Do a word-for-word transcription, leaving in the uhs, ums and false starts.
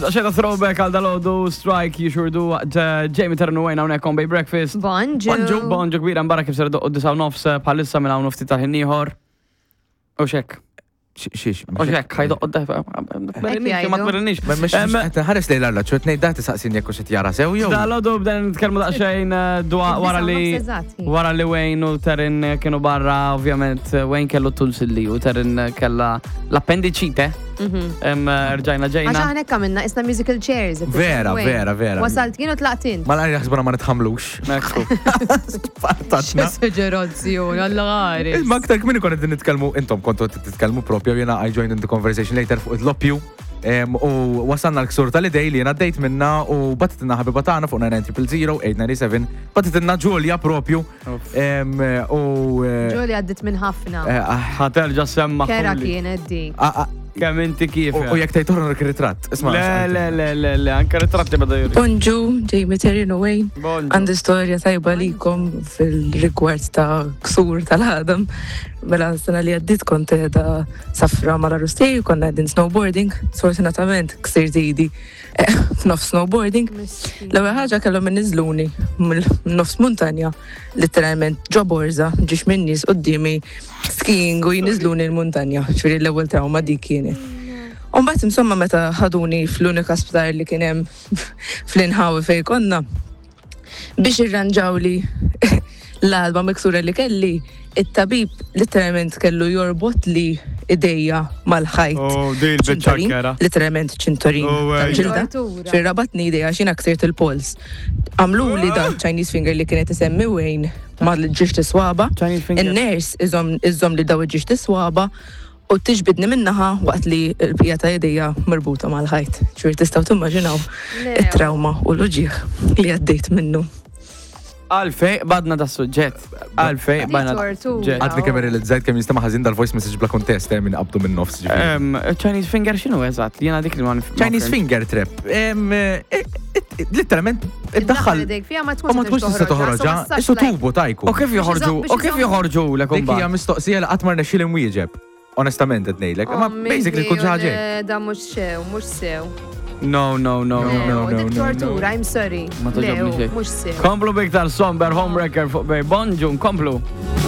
Xeda throwback għal dal-ħodu strike jixurdu Jamie Ternu għajna unek on Bay Breakfast. Bonġu. Bonġu, bonġu kbira mbara kif serdu d-disaw nofs bħalissa minna nofti tal-ħinniħor. U xek. Xiex. U xek, ħajdu d-def. Ma t-merrinix. Ħares li l-alla, ċuet nejda t-saqsin jekku xet jara sew jow. Dal-ħodu b'dan nitkelmu daqxajn wara li wara li Wayne u Terin kienu barra, ovvjament Wayne kellu tulsilli u Terin kella l-appendicite. Rġajna ġejna. Għaxa ħanek għamilna, isna musical chairs. Vera, vera, vera. Wasalt kienu tlaqtin. Ma l-għani jaxbuna ma nitħamlux. Nekku. Spartatna. Xeġerazzjoni, għall-għari. Ma ktar kmini kon għedin nitkelmu, intom kontu titkelmu propju, jena I joined in the conversation later fuq id-loppju. U wasanna l-ksur tal-idej li jena d-dejt minna u batitinna ħabiba taħna fuq nine triple zero eight nine seven, batitinna Ġulja propju. Ġulja għaddit minn ħafna. ħaterġa semma. Kera kien eddi. Kemm inti kif. U jek tajt torna ritratt. Isma' Le, le, le, le, le, anka ritratti bada juri. Bonġu, Jamie Terinu Wayne. Għandi storja tajba likom fil-rigward ta' ksur tal-ħadam. Mela s-sena li għaddit kont edha safra mala rustej u konna għaddin snowboarding. Sfortunatament, ksir zidi f'nofs snowboarding. L-ewwel ħaġa kellhom inniżluni nofs muntanja, literalment ġo borza, ġiex minn nies qudiemi skiing u jinniżluni l-muntanja. Ġifieri l-ewwel trauma dik kienet. Umbat insomma meta ħaduni fl-unika sptar li kien hemm fl-inħawi fejn konna biex irranġaw li l-alba miksura li kelli, it-tabib literalment kellu jorbot li idejja mal-ħajt. Oh, di l-bicċakkera. Literalment ċintorin tal-ġilda. Fir-rabatni idejja xina ksirt il-pols. Għamlu li da Chinese finger li kienet isemmi Wayne ma l-ġiġ tiswaba. Il-ners iżom li daw il-ġiġ tiswaba u tiġbidni minnaħa waqt li l-bija ta' idejja marbuta mal-ħajt. ċur tistaw timmaġinaw it-trauma u l-uġieħ li għaddejt minnu. Għalfej, badna da' suġġett. Għalfej, badna da' suġġett. Għadli kemm il-żajt kemm jistama ħażin dal-voice message bla kontest minn qabdu minn nofs. Chinese finger xinu eżatt? Jena dik li ma nifhem. Chinese finger trap. Literalment iddaħħal. Ma tkunx tista' toħroġha, isu tubu tajku. U kif joħorġu? U kif joħorġu lek Dik hija mistoqsija li qatt ma rnexxiel imwieġeb. Onestament qed ngħidlek. Ma basically kull ħaġa. Da mhux sew, mhux sew. No, no, no, no, no, no. Dik tortura, I'm sorry. Ma toġobni xejn. Mhux sew. Komplu bik tal-somber homewrecker fuq bej. Bonġu, komplu.